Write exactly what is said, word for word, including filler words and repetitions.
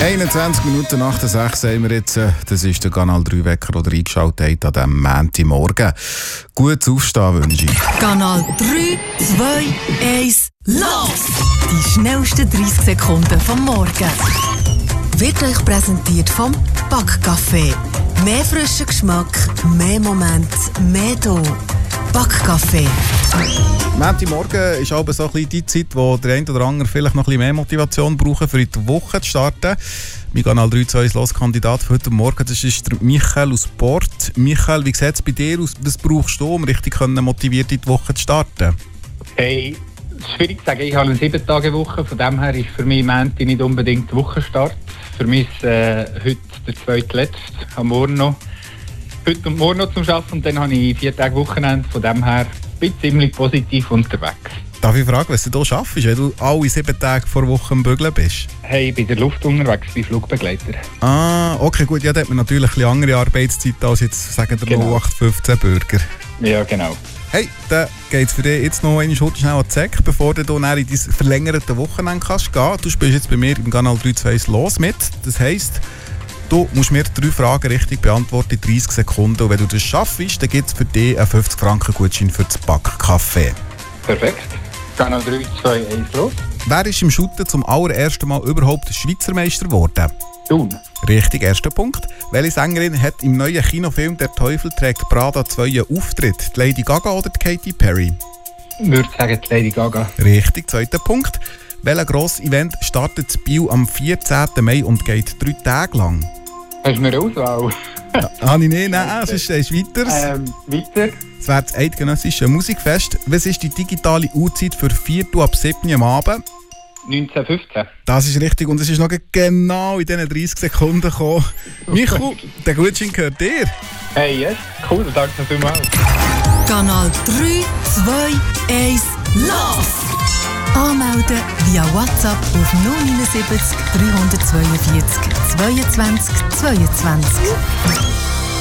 einundzwanzig Minuten nach der sechs haben wir jetzt. Das ist der Kanal drei Wecker, oder eingeschaltet an diesem Montagmorgen. Gutes Aufstehen wünsche ich. Kanal drei, zwei, eins, los! Die schnellsten dreißig Sekunden vom Morgen. Wird euch präsentiert vom Backcafé. Mehr frischen Geschmack, mehr Moment, mehr do. Backcafé. Montagmorgen ist aber so ein bisschen die Zeit, wo der eine oder andere vielleicht noch ein bisschen mehr Motivation braucht, für in die Woche zu starten. Mein Kanal drei zwei Los Kandidat für heute Morgen, das ist der Michael aus Port. Michael, wie sieht es bei dir aus? Was brauchst du, um richtig motiviert in die Woche zu starten? Hey, es ist schwierig zu sagen. Ich habe eine sieben Tage Woche. Von dem her ist für mich Montag nicht unbedingt Wochenstart. Für mich ist äh, heute der zweitletzte, am Morgen noch. Heute und morgen noch zum Arbeiten und dann habe ich vier Tage Wochenende. Von dem her bin ich ziemlich positiv unterwegs. Darf ich fragen, was du hier schaffst, wenn du alle sieben Tage vor Woche am Bügeln bist? Hey, ich bin in der Luft unterwegs, bin Flugbegleiter. Ah, okay, gut. Ja, da hat man natürlich ein bisschen andere Arbeitszeit als jetzt, sagen wir, Genau. null acht fünfzehn Bürger. Ja, genau. Hey, dann geht es für dich jetzt noch eine Schulter schnell an die Säcke, bevor du dann in dein verlängerte Wochenende kannst gehen. Du spielst jetzt bei mir im Kanal drei zwei los mit. Das heisst, du musst mir drei Fragen richtig beantworten in dreißig Sekunden. Und wenn du das schaffst, dann gibt es für dich einen fünfzig Franken Gutschein für das Backcafé. Perfekt. Kanal drei zwei eins los. Wer ist im Shooten zum allerersten Mal überhaupt Schweizer Meister geworden? Thun. Richtig, erster Punkt. Welche Sängerin hat im neuen Kinofilm «Der Teufel trägt Prada» zwei einen Auftritt? Die Lady Gaga oder die Katy Perry? Ich würde sagen, die Lady Gaga. Richtig, zweiter Punkt. Welches grosses Event startet in Biel am vierzehnten Mai und geht drei Tage lang? Hast du eine Auswahl? Ja, habe ich nicht, nein, sonst ist weiter. Ähm, weiter. Es wäre das eidgenössische Musikfest. Was ist die digitale Uhrzeit für Viertel ab sieben am Abend? neunzehn fünfzehn. Das ist richtig und es ist noch genau in diesen dreißig Sekunden gekommen. Michu, der Gutschein gehört dir. Hey, yes. Cool, danke vielmals. Kanal drei, zwei, eins, los! Anmelden via WhatsApp auf null neun sieben drei zwei zwei, zweiundzwanzig zweiundzwanzig.